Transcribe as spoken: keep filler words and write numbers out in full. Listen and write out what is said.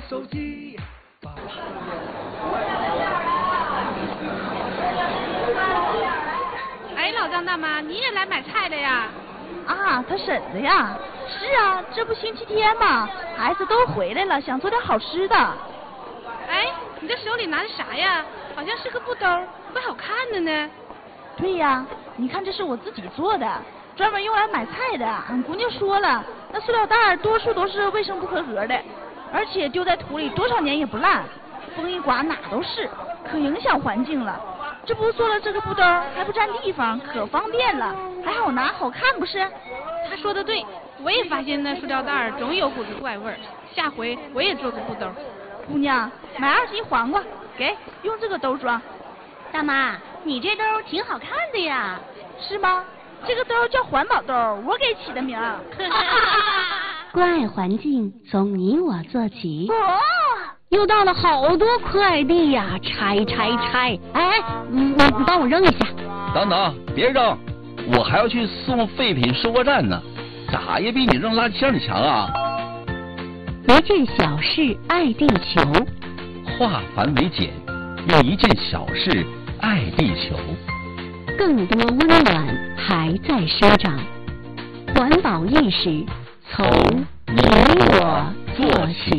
手机。 哎，老张大妈，你也来买菜了呀？ 啊，他婶子呀。是啊，这不星期天嘛，孩子都回来了，想做点好吃的。 哎，你这手里拿的啥呀？好像是个布兜，怪好看的呢。 对呀，你看这是我自己做的，专门用来买菜的。俺姑娘说了，那塑料袋多数都是卫生不合格的，而且丢在土里多少年也不烂，风一刮哪都是，可影响环境了。这不做了这个布兜还不占地方，可方便了，还好拿好看不是？ 他说的对，我也发现那塑料袋总有股子怪味儿，下回我也做个布兜。 姑娘，买二斤黄瓜，给用这个兜装。 大妈，你这兜挺好看的呀。 是吗？这个兜叫环保兜，我给起的名儿。 关爱环境，从你我做起。 哦， 又到了好多快递呀，拆拆拆！哎，你你你帮我扔一下。 等等，别扔，我还要去送废品收货站呢，咋也比你扔垃圾箱里强啊！ 一件小事爱地球， 化繁为简，用一件小事爱地球。 更多温暖还在生长，环保意识从你我做起。